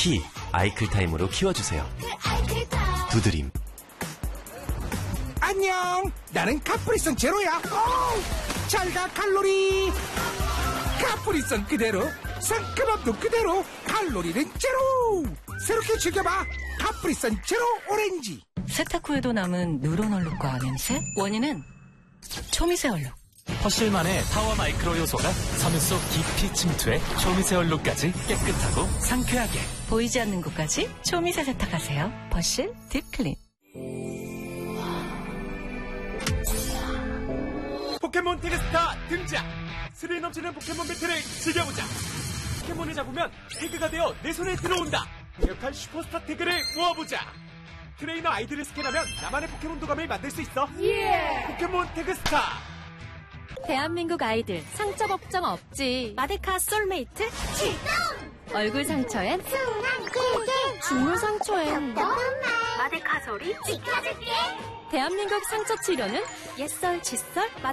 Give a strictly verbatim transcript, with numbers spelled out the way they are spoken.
특히 아이클타임으로 키워주세요. 두드림. 안녕, 나는 카프리선 제로야. 잘가 칼로리. 카프리선 그대로, 상큼함도 그대로, 칼로리는 제로. 새롭게 즐겨봐, 카프리선 제로 오렌지. 세탁 후에도 남은 누런 얼룩과 냄새? 원인은 초미세 얼룩. 퍼실만의 타워 마이크로 요소가 섬유 속 깊이 침투해 초미세 얼룩까지 깨끗하고 상쾌하게. 보이지 않는 곳까지 초미세 세탁하세요. 퍼실 딥클린. 포켓몬 태그스타 등장! 스릴 넘치는 포켓몬 배틀을 즐겨보자! 포켓몬을 잡으면 태그가 되어 내 손에 들어온다! 강력한 슈퍼스타 태그를 모아보자! 트레이너 아이디를 스캔하면 나만의 포켓몬 도감을 만들 수 있어! 예! 포켓몬 태그스타! 대한민국 아이들 상처 걱정 없지. 마데카 솔메이트 출동! 얼굴 상처엔 순한 꿀게, 주물 상처엔 마데카 소리 지켜줄게. 대한민국 상처 치료는 옛설 칫솔 마데카